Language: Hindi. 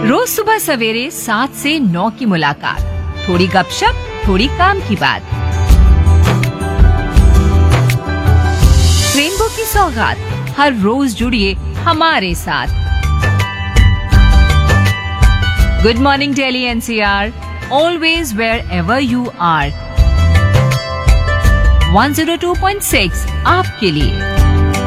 रोज सुबह सवेरे 7 से 9 की मुलाकात, थोड़ी गपशप, थोड़ी काम की बात। रेनबो की सौगात, हर रोज जुड़िए हमारे साथ। Good morning Delhi NCR, always wherever you are. 102.6 आपके लिए।